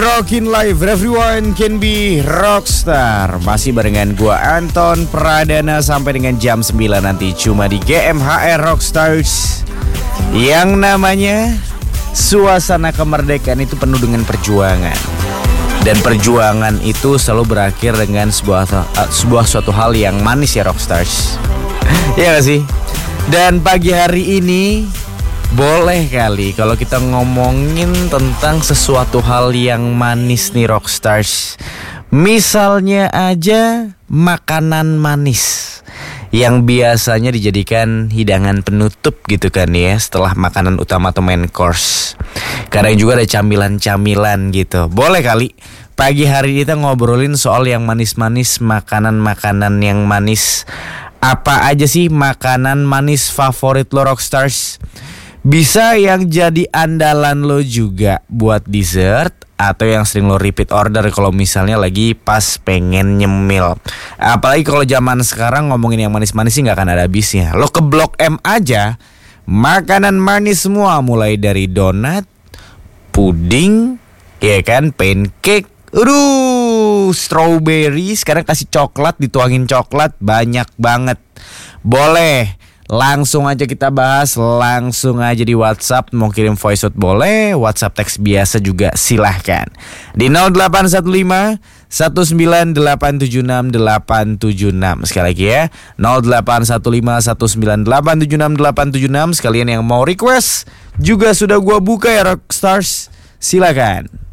Rockin' Live, everyone can be rockstar. Masih barengan gua Anton Pradana sampai dengan jam 9 nanti cuma di GMHR Rockstars. Yang namanya suasana kemerdekaan itu penuh dengan perjuangan. Dan perjuangan itu selalu berakhir dengan sebuah suatu hal yang manis ya Rockstars. Iya gak sih? Dan pagi hari ini boleh kali kalau kita ngomongin tentang sesuatu hal yang manis nih Rockstars. Misalnya aja makanan manis yang biasanya dijadikan hidangan penutup gitu kan ya, setelah makanan utama atau main course. Kadang juga ada camilan-camilan gitu. Boleh kali pagi hari kita ngobrolin soal yang manis-manis, makanan-makanan yang manis. Apa aja sih makanan manis favorit lo Rockstars? Bisa yang jadi andalan lo juga buat dessert, atau yang sering lo repeat order kalau misalnya lagi pas pengen nyemil. Apalagi kalau zaman sekarang ngomongin yang manis-manis sih gak akan ada habisnya. Lo ke Blok M aja, makanan manis semua, mulai dari donat, puding, ya kan, pancake, strawberry, sekarang kasih coklat, dituangin coklat, banyak banget. Boleh, langsung aja kita bahas, langsung aja di WhatsApp. Mau kirim voice note boleh, WhatsApp teks biasa juga silahkan. Di 0815 19876 Sekali lagi ya, 0815 19876 Sekalian yang mau request juga sudah gua buka ya Rockstars, silakan.